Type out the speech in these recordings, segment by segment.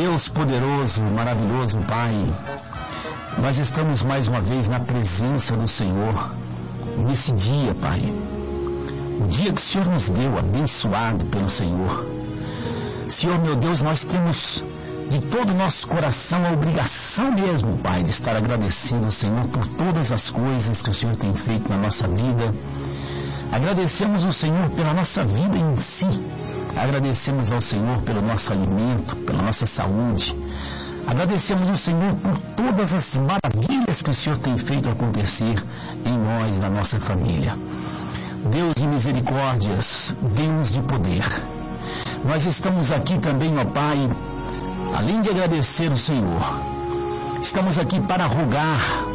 Deus poderoso, maravilhoso Pai, nós estamos mais uma vez na presença do Senhor, nesse dia, Pai, o dia que o Senhor nos deu, abençoado pelo Senhor. Senhor, meu Deus, nós temos de todo o nosso coração a obrigação mesmo, Pai, de estar agradecendo ao Senhor por todas as coisas que o Senhor tem feito na nossa vida. Agradecemos ao Senhor pela nossa vida em si. Agradecemos ao Senhor pelo nosso alimento, pela nossa saúde. Agradecemos ao Senhor por todas as maravilhas que o Senhor tem feito acontecer em nós, na nossa família. Deus de misericórdias, Deus de poder. Nós estamos aqui também, ó Pai, além de agradecer o Senhor, estamos aqui para rogar,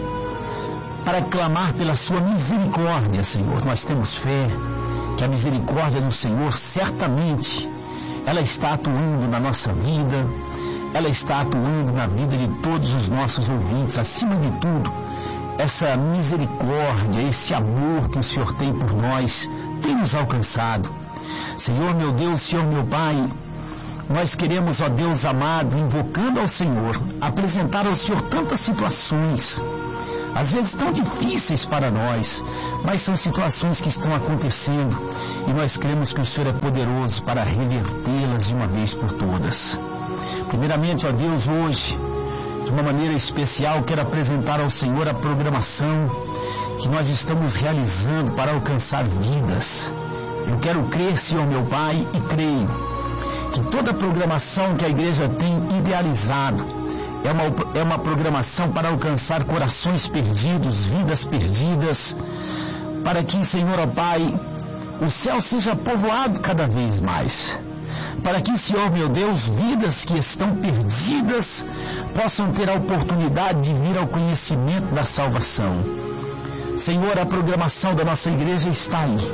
para clamar pela sua misericórdia, Senhor. Nós temos fé que a misericórdia do Senhor, certamente, ela está atuando na nossa vida, ela está atuando na vida de todos os nossos ouvintes. Acima de tudo, essa misericórdia, esse amor que o Senhor tem por nós, tem nos alcançado. Senhor, meu Deus, Senhor, meu Pai, nós queremos, ó Deus amado, invocando ao Senhor, apresentar ao Senhor tantas situações, às vezes tão difíceis para nós, mas são situações que estão acontecendo e nós cremos que o Senhor é poderoso para revertê-las de uma vez por todas. Primeiramente, ó Deus, hoje, de uma maneira especial, quero apresentar ao Senhor a programação que nós estamos realizando para alcançar vidas. Eu quero crer, Senhor meu Pai, e creio que toda a programação que a igreja tem idealizado é uma programação para alcançar corações perdidos, vidas perdidas, para que, Senhor, ó Pai, o céu seja povoado cada vez mais. Para que, Senhor, meu Deus, vidas que estão perdidas possam ter a oportunidade de vir ao conhecimento da salvação. Senhor, a programação da nossa igreja está aí.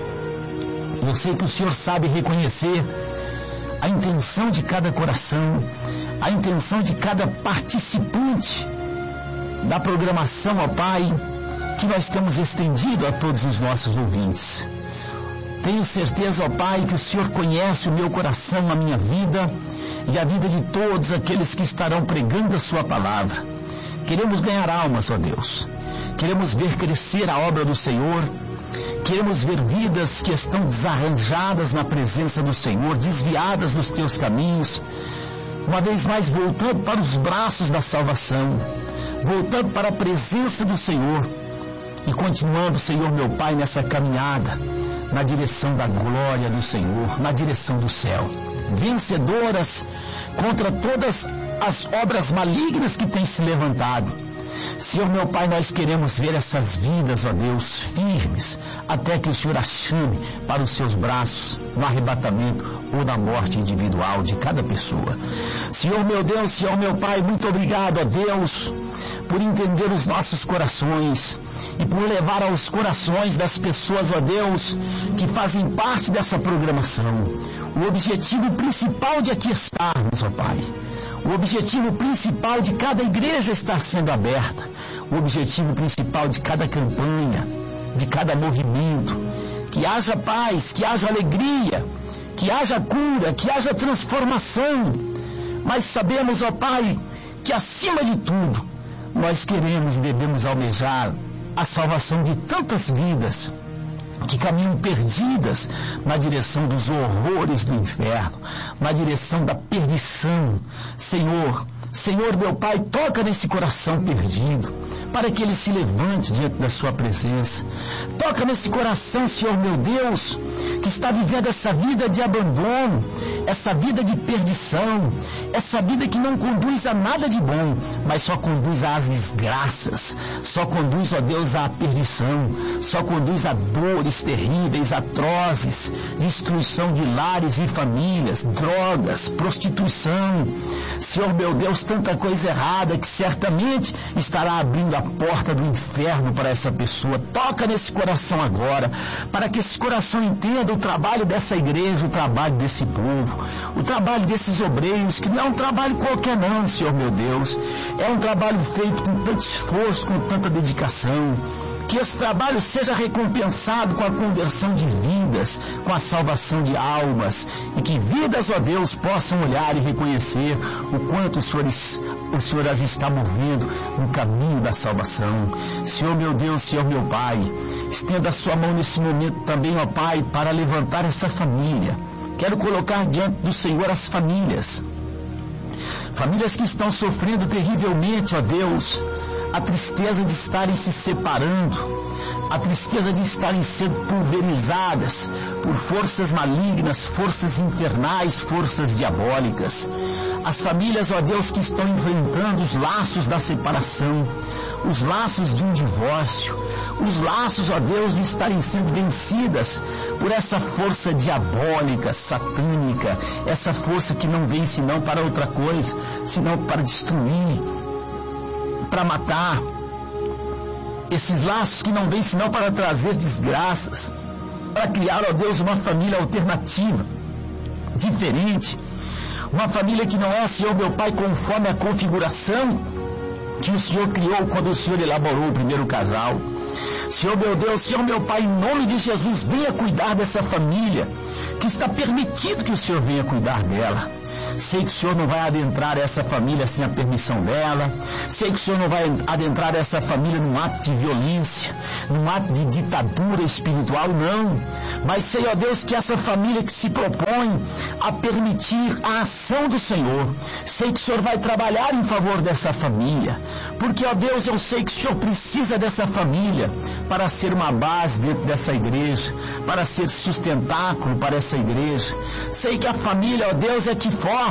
Eu sei que o Senhor sabe reconhecer a intenção de cada coração, a intenção de cada participante da programação, ó Pai, que nós temos estendido a todos os nossos ouvintes. Tenho certeza, ó Pai, que o Senhor conhece o meu coração, a minha vida e a vida de todos aqueles que estarão pregando a sua palavra. Queremos ganhar almas, ó Deus. Queremos ver crescer a obra do Senhor. Queremos ver vidas que estão desarranjadas na presença do Senhor, desviadas dos teus caminhos, uma vez mais voltando para os braços da salvação, voltando para a presença do Senhor e continuando, Senhor meu Pai, nessa caminhada, na direção da glória do Senhor, na direção do céu, vencedoras contra todas as obras malignas que têm se levantado. Senhor meu Pai, nós queremos ver essas vidas, ó Deus, firmes, até que o Senhor as chame para os seus braços, no arrebatamento ou na morte individual de cada pessoa. Senhor meu Deus, Senhor meu Pai, muito obrigado, ó Deus, por entender os nossos corações e por levar aos corações das pessoas, ó Deus, que fazem parte dessa programação, o objetivo principal de aqui estarmos, ó Pai. O objetivo principal de cada igreja estar sendo aberta, o objetivo principal de cada campanha, de cada movimento, que haja paz, que haja alegria, que haja cura, que haja transformação. Mas sabemos, ó Pai, que acima de tudo, nós queremos e devemos almejar a salvação de tantas vidas que caminham perdidas na direção dos horrores do inferno, na direção da perdição. Senhor meu Pai, toca nesse coração perdido, para que ele se levante diante da sua presença. Toca nesse coração, Senhor meu Deus, que está vivendo essa vida de abandono, essa vida de perdição, essa vida que não conduz a nada de bom, mas só conduz às desgraças, só conduz, ó Deus, à perdição, só conduz a dores terríveis, atrozes, destruição de lares e famílias, drogas, prostituição. Senhor meu Deus, tanta coisa errada que certamente estará abrindo a porta do inferno para essa pessoa. Toca nesse coração agora, para que esse coração entenda o trabalho dessa igreja, o trabalho desse povo, o trabalho desses obreiros, que não é um trabalho qualquer não, Senhor meu Deus, é um trabalho feito com tanto esforço, com tanta dedicação, que esse trabalho seja recompensado com a conversão de vidas, com a salvação de almas, e que vidas, ó Deus, possam olhar e reconhecer o quanto o Senhor as está movendo no caminho da salvação. Senhor meu Deus, Senhor meu Pai, estenda a sua mão nesse momento também, ó Pai, para levantar essa família. Quero colocar diante do Senhor as famílias que estão sofrendo terrivelmente, ó Deus, a tristeza de estarem se separando, a tristeza de estarem sendo pulverizadas por forças malignas, forças infernais, forças diabólicas. As famílias, ó Deus, que estão enfrentando os laços da separação, os laços de um divórcio, os laços, ó Deus, de estarem sendo vencidas por essa força diabólica, satânica, essa força que não vem senão para outra coisa, senão para destruir, para matar. Esses laços que não vêm senão para trazer desgraças, para criar, ó Deus, uma família alternativa, diferente, uma família que não é, Senhor meu Pai, conforme a configuração que o Senhor criou quando o Senhor elaborou o primeiro casal. Senhor meu Deus, Senhor meu Pai, em nome de Jesus, venha cuidar dessa família, que está permitido que o Senhor venha cuidar dela. Sei que o Senhor não vai adentrar essa família sem a permissão dela. Sei que o Senhor não vai adentrar essa família num ato de violência, num ato de ditadura espiritual, não. Mas sei, ó Deus, que essa família que se propõe a permitir a ação do Senhor, sei que o Senhor vai trabalhar em favor dessa família. Porque, ó Deus, eu sei que o Senhor precisa dessa família para ser uma base dentro dessa igreja, para ser sustentáculo para essa igreja. Sei que a família, ó Deus, é que forma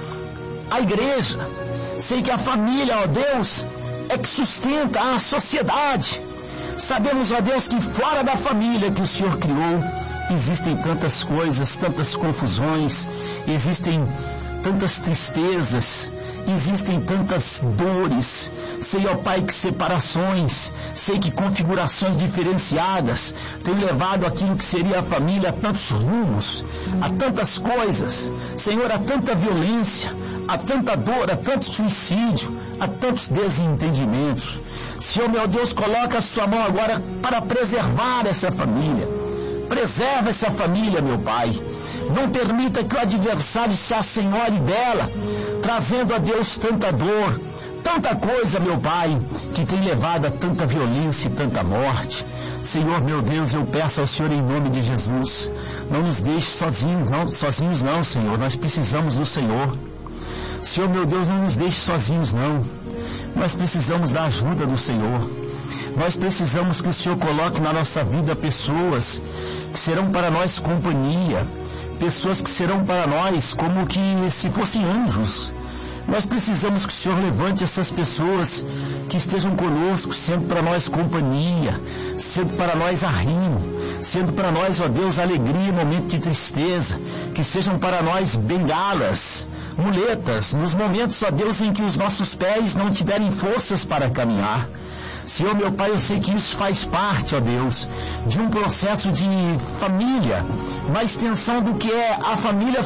a igreja. Sei que a família, ó Deus, é que sustenta a sociedade. Sabemos, ó Deus, que fora da família que o Senhor criou, existem tantas coisas, tantas confusões, existem tantas tristezas, existem tantas dores. Sei, ó Pai, que separações, sei que configurações diferenciadas têm levado aquilo que seria a família a tantos rumos, a tantas coisas. Senhor, a tanta violência, a tanta dor, a tanto suicídio, a tantos desentendimentos. Senhor, meu Deus, coloca a sua mão agora para preservar essa família. Preserva essa família, meu Pai. Não permita que o adversário se assenhore dela, trazendo a Deus tanta dor, tanta coisa, meu Pai, que tem levado a tanta violência e tanta morte. Senhor, meu Deus, eu peço ao Senhor em nome de Jesus, não nos deixe sozinhos não, Senhor. Nós precisamos do Senhor. Senhor, meu Deus, não nos deixe sozinhos não. Nós precisamos da ajuda do Senhor. Nós precisamos que o Senhor coloque na nossa vida pessoas que serão para nós companhia, pessoas que serão para nós como que se fossem anjos. Nós precisamos que o Senhor levante essas pessoas que estejam conosco, sendo para nós companhia, sendo para nós arrimo, sendo para nós, ó Deus, alegria em momento de tristeza, que sejam para nós bengalas, muletas, nos momentos, ó Deus, em que os nossos pés não tiverem forças para caminhar. Senhor, meu Pai, eu sei que isso faz parte, ó Deus, de um processo de família, uma extensão do que é a família.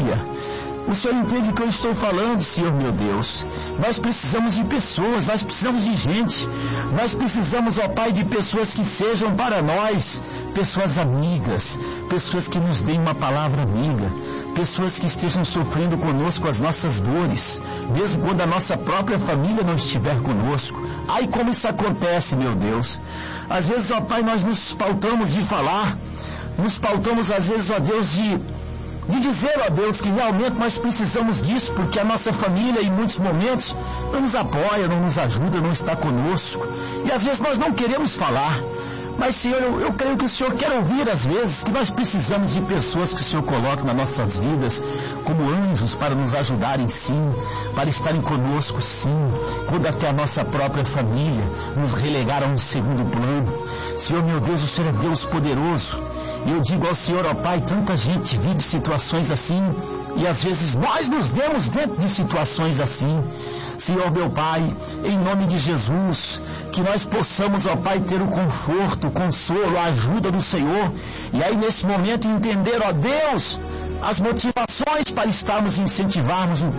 O Senhor entende o que eu estou falando, Senhor, meu Deus. Nós precisamos de pessoas, nós precisamos de gente. Nós precisamos, ó Pai, de pessoas que sejam para nós pessoas amigas, pessoas que nos deem uma palavra amiga, pessoas que estejam sofrendo conosco as nossas dores, mesmo quando a nossa própria família não estiver conosco. Ai, como isso acontece, meu Deus. Às vezes, ó Pai, nós nos pautamos de falar, nos pautamos às vezes, ó Deus, de dizer, ó Deus, que realmente nós precisamos disso, porque a nossa família em muitos momentos não nos apoia, não nos ajuda, não está conosco. E às vezes nós não queremos falar. Mas, Senhor, eu creio que o Senhor quer ouvir às vezes que nós precisamos de pessoas que o Senhor coloque nas nossas vidas como anjos para nos ajudarem, sim, para estarem conosco, sim, quando até a nossa própria família nos relegar a um segundo plano. Senhor, meu Deus, o Senhor é Deus poderoso. E eu digo ao Senhor, ó Pai, tanta gente vive situações assim, e às vezes nós nos vemos dentro de situações assim. Senhor, meu Pai, em nome de Jesus, que nós possamos, ó Pai, ter o conforto, o consolo, a ajuda do Senhor, e aí nesse momento entender, ó Deus, as motivações para estarmos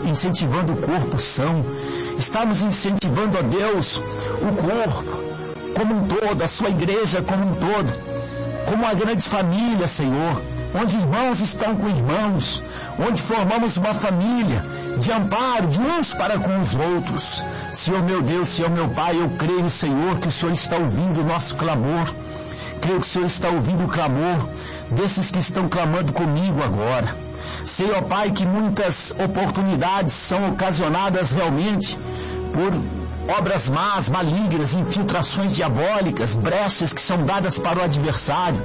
incentivando o corpo são, estarmos incentivando, ó Deus, o corpo, como um todo, a sua igreja como um todo, como uma grande família, Senhor, onde irmãos estão com irmãos, onde formamos uma família de amparo de uns para com os outros. Senhor meu Deus, Senhor meu Pai, eu creio, Senhor, que o Senhor está ouvindo o nosso clamor. Creio que o Senhor está ouvindo o clamor desses que estão clamando comigo agora. Sei, ó Pai, que muitas oportunidades são ocasionadas realmente por obras más, malignas, infiltrações diabólicas, brechas que são dadas para o adversário.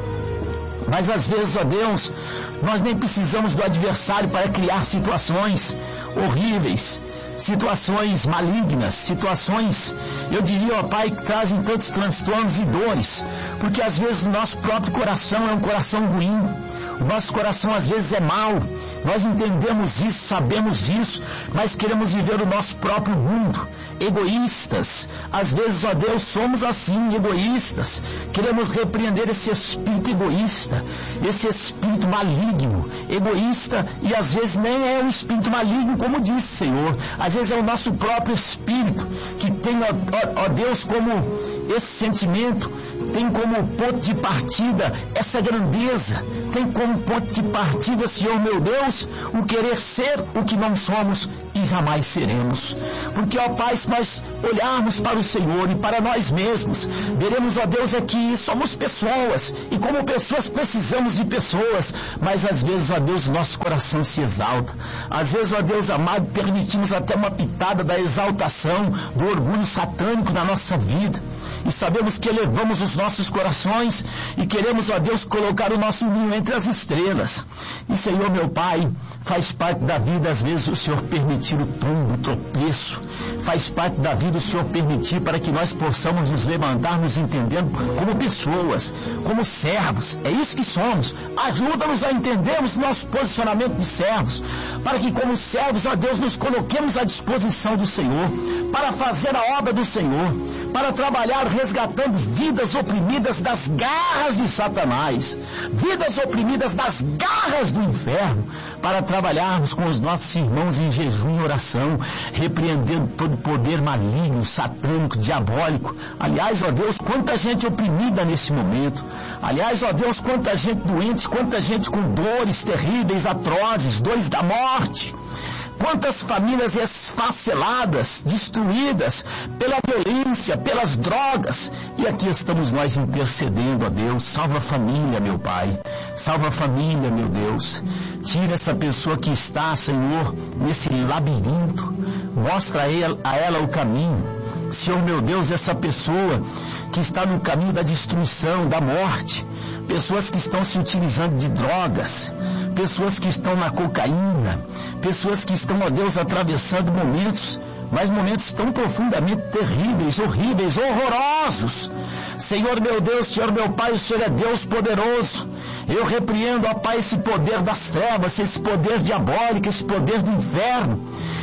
Mas às vezes, ó Deus, nós nem precisamos do adversário para criar situações horríveis, situações malignas, situações, eu diria, ó Pai, que trazem tantos transtornos e dores, porque às vezes o nosso próprio coração é um coração ruim, o nosso coração às vezes é mau, nós entendemos isso, sabemos disso, mas queremos viver o nosso próprio mundo, egoístas. Às vezes, ó Deus, somos assim, egoístas, queremos repreender esse espírito egoísta, esse espírito maligno, egoísta, e às vezes nem é um espírito maligno, como disse, Senhor, às vezes é o nosso próprio espírito que tem, ó Deus, como esse sentimento, tem como ponto de partida essa grandeza, tem como ponto de partida, Senhor meu Deus, o querer ser o que não somos e jamais seremos. Porque, ó Pai, se nós olharmos para o Senhor e para nós mesmos, veremos, ó Deus, é que somos pessoas, e como pessoas precisamos de pessoas, mas às vezes, ó Deus, o nosso coração se exalta. Às vezes, ó Deus amado, permitimos até uma pitada da exaltação, do orgulho satânico na nossa vida, e sabemos que elevamos os nossos corações e queremos, ó Deus, colocar o nosso ninho entre as estrelas. E, Senhor meu Pai, faz parte da vida, às vezes, o Senhor permitir o tombo, o tropeço, faz parte da vida o Senhor permitir para que nós possamos nos levantar, nos entendendo como pessoas, como servos. É isso que somos. Ajuda-nos a entendermos nosso posicionamento de servos, para que como servos, ó Deus, nos coloquemos à disposição do Senhor, para fazer a obra do Senhor, para trabalhar resgatando vidas oprimidas das garras de Satanás, vidas oprimidas das garras do inferno, para trabalharmos com os nossos irmãos em jejum e oração, repreendendo todo poder maligno, satânico, diabólico. Aliás, ó Deus, quanta gente oprimida nesse momento. Aliás, ó Deus, quanta gente doente, quanta gente com dores terríveis, atrozes, dores da morte. Quantas famílias esfaceladas, destruídas pela violência, pelas drogas. E aqui estamos nós intercedendo, ó Deus. Salva a família, meu Pai. Salva a família, meu Deus. Tira essa pessoa que está, Senhor, nesse labirinto. Mostra a ela o caminho. Senhor, meu Deus, essa pessoa que está no caminho da destruição, da morte. Pessoas que estão se utilizando de drogas, pessoas que estão na cocaína, pessoas que estão, ó Deus, atravessando momentos, mas momentos tão profundamente terríveis, horríveis, horrorosos. Senhor meu Deus, Senhor meu Pai, o Senhor é Deus poderoso. Eu repreendo, ó Pai, esse poder das trevas, esse poder diabólico, esse poder do inferno,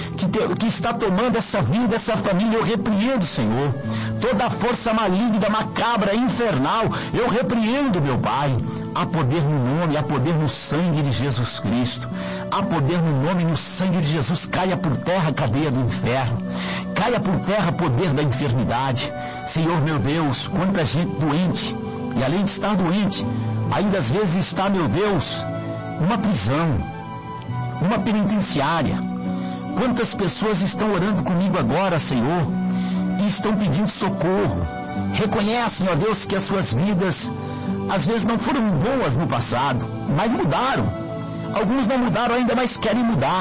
que está tomando essa vida, essa família. Eu repreendo, Senhor, toda a força maligna, macabra, infernal, eu repreendo, meu Pai. Há poder no nome, há poder no sangue de Jesus Cristo, há poder no nome e no sangue de Jesus. Caia por terra a cadeia do inferno, caia por terra poder da enfermidade. Senhor meu Deus, quanta gente doente, e além de estar doente, ainda às vezes está, meu Deus, numa prisão, numa penitenciária. Quantas pessoas estão orando comigo agora, Senhor, e estão pedindo socorro. Reconhecem, ó Deus, que as suas vidas às vezes não foram boas no passado, mas mudaram. Alguns não mudaram ainda, mas querem mudar.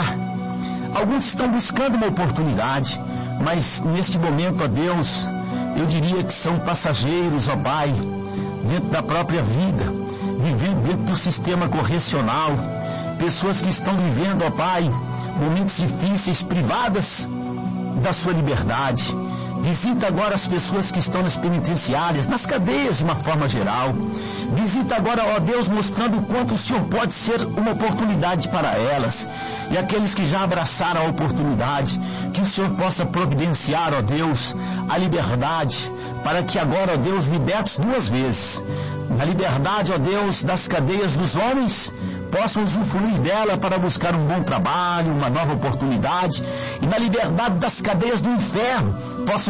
Alguns estão buscando uma oportunidade, mas neste momento, ó Deus, eu diria que são passageiros, ó Pai, dentro da própria vida, vivendo dentro do sistema correcional. Pessoas que estão vivendo, ó Pai, momentos difíceis, privadas da sua liberdade. Visita agora as pessoas que estão nas penitenciárias, nas cadeias de uma forma geral. Visita agora, ó Deus, mostrando o quanto o Senhor pode ser uma oportunidade para elas. E aqueles que já abraçaram a oportunidade, que o Senhor possa providenciar, ó Deus, a liberdade, para que agora, ó Deus, libertos duas vezes. Na liberdade, ó Deus, das cadeias dos homens, possam usufruir dela para buscar um bom trabalho, uma nova oportunidade, e na liberdade das cadeias do inferno, possam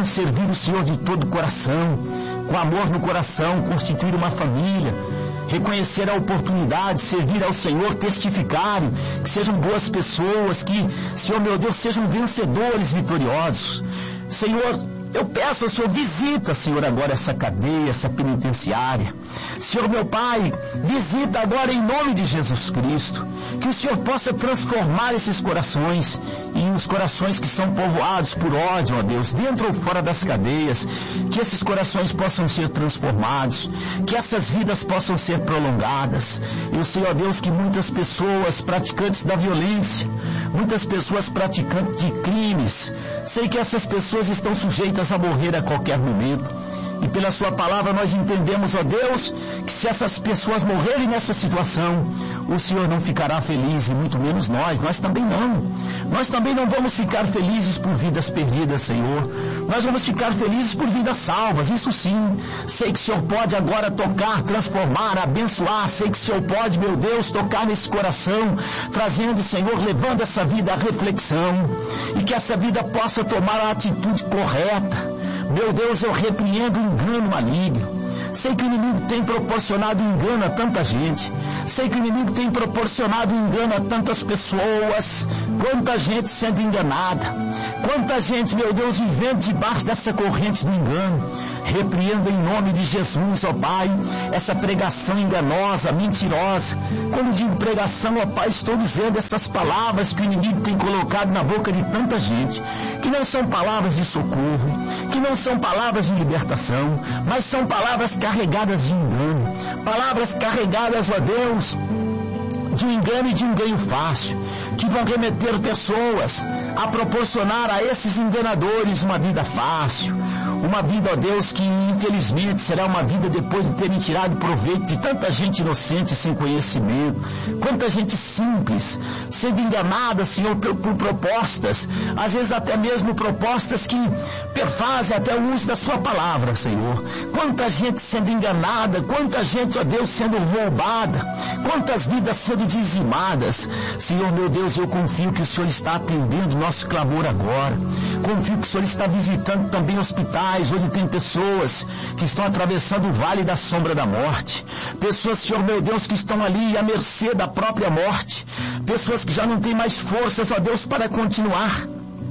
possam servir o Senhor de todo o coração, com amor no coração, constituir uma família, reconhecer a oportunidade, servir ao Senhor, testificarem, que sejam boas pessoas, que, Senhor meu Deus, sejam vencedores, vitoriosos. Senhor, eu peço ao Senhor, visita, Senhor, agora essa cadeia, essa penitenciária. Senhor, meu Pai, visita agora em nome de Jesus Cristo. Que o Senhor possa transformar esses corações, e os corações que são povoados por ódio, ó Deus, dentro ou fora das cadeias. Que esses corações possam ser transformados, que essas vidas possam ser prolongadas. Eu sei, ó Deus, que muitas pessoas praticantes da violência, muitas pessoas praticantes de crimes, sei que essas pessoas estão sujeitas a morrer a qualquer momento. E pela sua palavra nós entendemos, ó Deus, que se essas pessoas morrerem nessa situação, o Senhor não ficará feliz, e muito menos nós também não. Nós também não vamos ficar felizes por vidas perdidas, Senhor. Nós vamos ficar felizes por vidas salvas, isso sim. Sei que o Senhor pode agora tocar, transformar, abençoar. Sei que o Senhor pode, meu Deus, tocar nesse coração, trazendo, Senhor, levando essa vida à reflexão, e que essa vida possa tomar a atitude correta. Meu Deus, eu repreendo o engano maligno. Sei que o inimigo tem proporcionado engano a tanta gente. Sei que o inimigo tem proporcionado engano a tantas pessoas. Quanta gente sendo enganada. Quanta gente, meu Deus, vivendo debaixo dessa corrente do engano. Repreendo em nome de Jesus, ó Pai, essa pregação enganosa, mentirosa. Quando digo pregação, ó Pai, estou dizendo essas palavras que o inimigo tem colocado na boca de tanta gente, que não são palavras de socorro, que não são palavras de libertação, mas são palavras carregadas de engano, palavras carregadas, ó Deus, de um engano e de um ganho fácil, que vão remeter pessoas a proporcionar a esses enganadores uma vida fácil, uma vida, ó Deus, que infelizmente será uma vida depois de terem tirado proveito de tanta gente inocente sem conhecimento, quanta gente simples, sendo enganada, Senhor, por propostas, às vezes até mesmo propostas que perfazem até o uso da sua palavra, Senhor. Quanta gente sendo enganada, quanta gente, ó Deus, sendo roubada, quantas vidas sendo dizimadas. Senhor, meu Deus, eu confio que o Senhor está atendendo o nosso clamor agora. Confio que o Senhor está visitando também hospitais, onde tem pessoas que estão atravessando o vale da sombra da morte. Pessoas, Senhor, meu Deus, que estão ali à mercê da própria morte. Pessoas que já não têm mais forças, ó Deus, para continuar.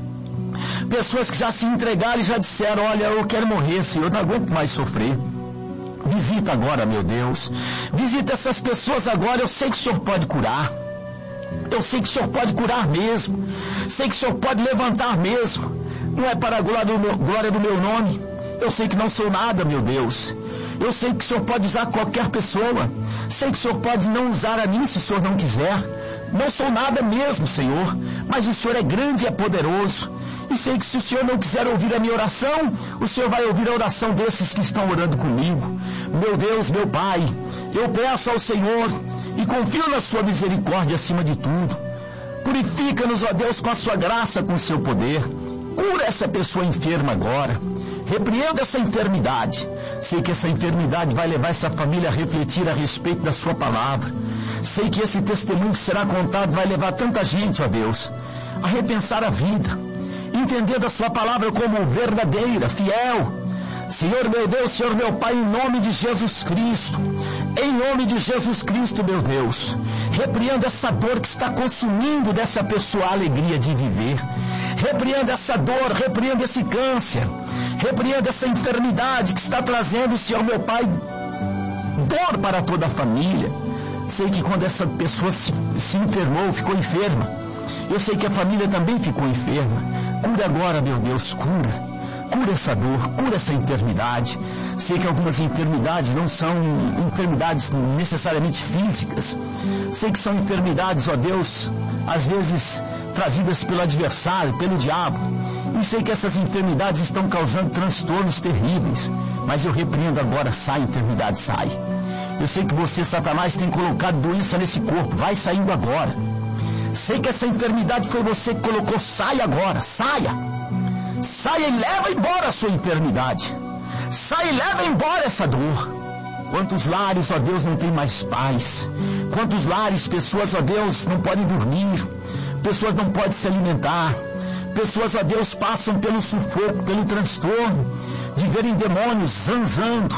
Pessoas que já se entregaram e já disseram, olha, eu quero morrer, Senhor, eu não aguento mais sofrer. Visita agora, meu Deus. Visita essas pessoas agora. Eu sei que o Senhor pode curar. Eu sei que o Senhor pode curar mesmo. Sei que o Senhor pode levantar mesmo. Não é para a glória do meu nome. Eu sei que não sou nada, meu Deus. Eu sei que o Senhor pode usar qualquer pessoa. Sei que o Senhor pode não usar a mim se o Senhor não quiser. Não sou nada mesmo, Senhor. Mas o Senhor é grande e é poderoso. E sei que se o Senhor não quiser ouvir a minha oração, o Senhor vai ouvir a oração desses que estão orando comigo. Meu Deus, meu Pai, eu peço ao Senhor e confio na sua misericórdia acima de tudo. Purifica-nos, ó Deus, com a sua graça, com o seu poder. Cura essa pessoa enferma agora. Repreenda essa enfermidade. Sei que essa enfermidade vai levar essa família a refletir a respeito da sua palavra. Sei que esse testemunho que será contado vai levar tanta gente, ó Deus, a repensar a vida, entendendo a sua palavra como verdadeira, fiel. Senhor meu Deus, Senhor meu Pai, em nome de Jesus Cristo, em nome de Jesus Cristo, meu Deus, repreenda essa dor que está consumindo dessa pessoa a alegria de viver. Repreenda essa dor, repreenda esse câncer, repreenda essa enfermidade que está trazendo, Senhor meu Pai, dor para toda a família. Sei que quando essa pessoa se enfermou, ficou enferma, eu sei que a família também ficou enferma. Cura agora, meu Deus, cura. Cura essa dor, cura essa enfermidade. Sei que algumas enfermidades não são enfermidades necessariamente físicas. Sei que são enfermidades, ó Deus, às vezes trazidas pelo adversário, pelo diabo. E sei que essas enfermidades estão causando transtornos terríveis. Mas eu repreendo agora, sai enfermidade, sai. Eu sei que você, Satanás, tem colocado doença nesse corpo, vai saindo agora. Sei que essa enfermidade foi você que colocou, sai agora, saia. Saia e leva embora a sua enfermidade. Saia e leva embora essa dor. Quantos lares, ó Deus, não tem mais paz? Quantos lares, pessoas, ó Deus, não podem dormir? Pessoas não podem se alimentar. Pessoas, ó Deus, passam pelo sufoco, pelo transtorno de verem demônios zanzando.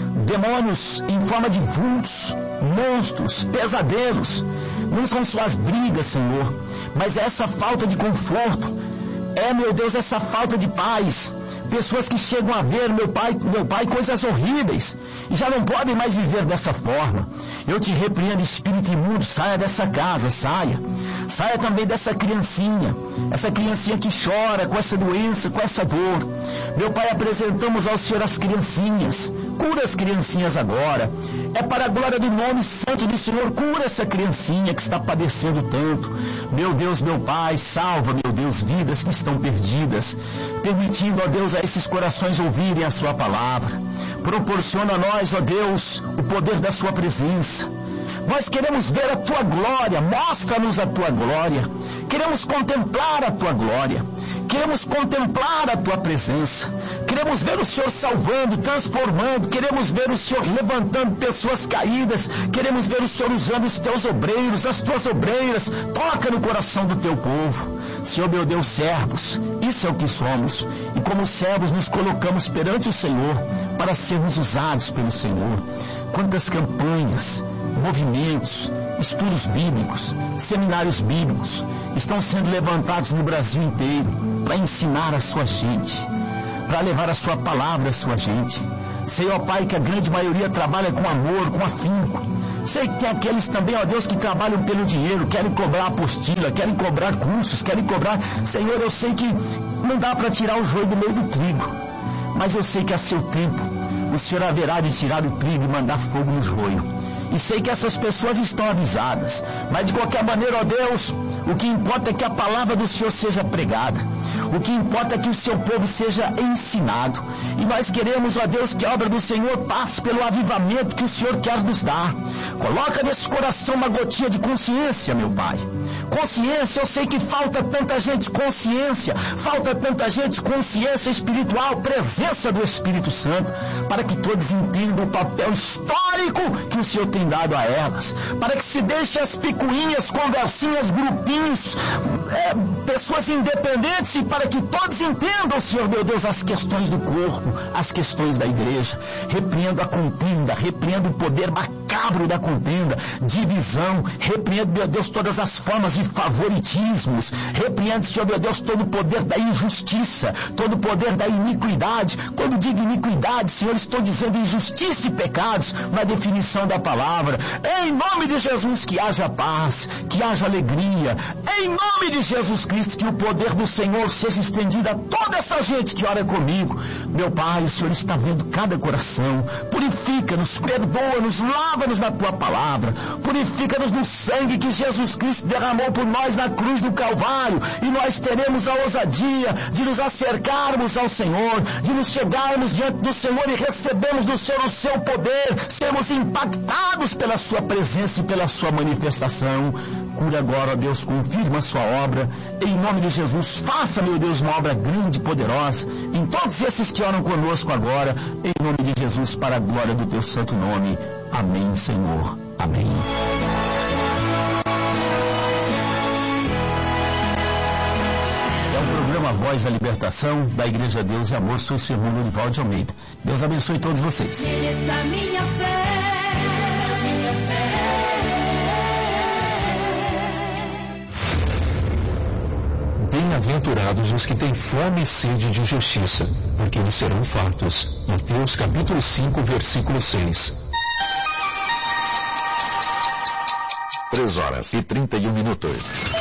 Demônios em forma de vultos, monstros, pesadelos. Não são só as brigas, Senhor, mas é essa falta de conforto. Meu Deus, essa falta de paz. Pessoas que chegam a ver, meu pai, coisas horríveis e já não podem mais viver dessa forma. Eu te repreendo, espírito imundo, saia dessa casa, saia. Saia também dessa criancinha, essa criancinha que chora com essa doença, com essa dor. Meu Pai, apresentamos ao Senhor as criancinhas. Cura as criancinhas agora. É para a glória do nome santo do Senhor. Cura essa criancinha que está padecendo tanto. Meu Deus, meu Pai, salva, meu Deus, vidas que estão perdidas, permitindo, ó Deus, a esses corações ouvirem a sua palavra. Proporciona a nós, ó Deus, o poder da sua presença. Nós queremos ver a tua glória, mostra-nos a tua glória. Queremos contemplar a tua glória. Queremos contemplar a tua presença. Queremos ver o Senhor salvando, transformando. Queremos ver o Senhor levantando pessoas caídas. Queremos ver o Senhor usando os teus obreiros, as tuas obreiras. Toca no coração do teu povo. Senhor, meu Deus, servos, isso é o que somos. E como servos nos colocamos perante o Senhor para sermos usados pelo Senhor. Quantas campanhas, movimentos, estudos bíblicos, seminários bíblicos estão sendo levantados no Brasil inteiro para ensinar a sua gente, para levar a sua palavra à sua gente. Sei, ó Pai, que a grande maioria trabalha com amor, com afinco. Sei que tem aqueles também, ó Deus, que trabalham pelo dinheiro, querem cobrar apostila, querem cobrar cursos, querem cobrar... Senhor, eu sei que não dá para tirar o joio do meio do trigo, mas eu sei que a seu tempo o Senhor haverá de tirar o trigo e mandar fogo no joio. E sei que essas pessoas estão avisadas. Mas de qualquer maneira, ó Deus, o que importa é que a palavra do Senhor seja pregada. O que importa é que o seu povo seja ensinado. E nós queremos, ó Deus, que a obra do Senhor passe pelo avivamento que o Senhor quer nos dar. Coloca nesse coração uma gotinha de consciência, meu Pai. Consciência, eu sei que falta tanta gente consciência. Falta tanta gente consciência espiritual, presença do Espírito Santo, para que todos entendam o papel histórico que o Senhor tem dado a elas, para que se deixe as picuinhas, conversinhas, grupinhos, pessoas independentes, e para que todos entendam, Senhor meu Deus, as questões do corpo, as questões da igreja. Repreendo a contenda, repreendo o poder macabro da contenda, divisão, repreendo, meu Deus, todas as formas de favoritismos, repreendo, Senhor meu Deus, todo o poder da injustiça, todo o poder da iniquidade. Quando digo iniquidade, Senhor, estou dizendo injustiça e pecados na definição da palavra. Em nome de Jesus, que haja paz, que haja alegria. Em nome de Jesus Cristo, que o poder do Senhor seja estendido a toda essa gente que ora comigo. Meu Pai, o Senhor está vendo cada coração. Purifica-nos, perdoa-nos, lava-nos na tua palavra. Purifica-nos no sangue que Jesus Cristo derramou por nós na cruz do Calvário. E nós teremos a ousadia de nos acercarmos ao Senhor, de nos chegarmos diante do Senhor e recebermos do Senhor o seu poder, sermos impactados pela sua presença e pela sua manifestação. Cura agora, ó Deus, confirma a sua obra. Em nome de Jesus, faça, meu Deus, uma obra grande e poderosa em todos esses que oram conosco agora. Em nome de Jesus, para a glória do teu santo nome. Amém, Senhor. Amém. A Voz da Libertação da Igreja Deus e Amor, sou o seu irmão Lorival de Almeida. Deus abençoe todos vocês. Ele está minha fé. Bem-aventurados os que têm fome e sede de justiça, porque eles serão fartos. Mateus capítulo 5, versículo 6. 3 horas e 31 minutos.